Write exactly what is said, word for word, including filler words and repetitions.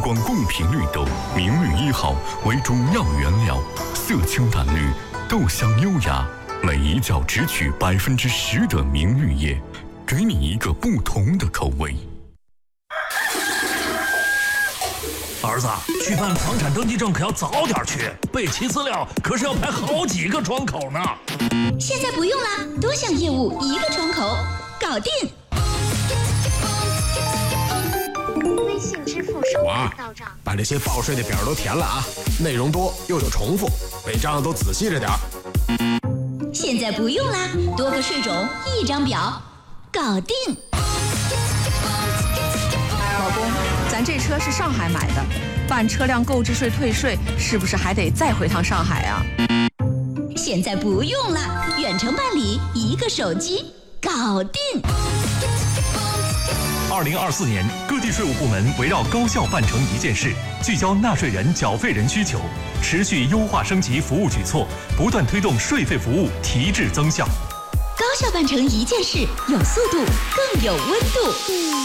光贡品绿豆，明绿一号为主要原料，色清淡绿，豆香优雅，每一角只取百分之十的明绿叶，给你一个不同的口味。 儿子，去办房产登记证可要早点去，备齐资料可是要排好几个窗口呢。 现在不用啦，多项业务一个窗口，搞定。 微信支付收款到账， 把这些报税的表都填了啊，内容多又有重复，每张都仔细着点。 现在不用啦，多个税种一张表，搞定。 老公，咱这车是上海买的，办车辆购置税退税是不是还得再回趟上海啊？ 现在不用啦，远程办理，一个手机，搞定。 二零二四年，各地税务部门围绕高效办成一件事，聚焦纳税人、缴费人需求，持续优化升级服务举措，不断推动税费服务提质增效。 高效办成一件事，有速度，更有温度。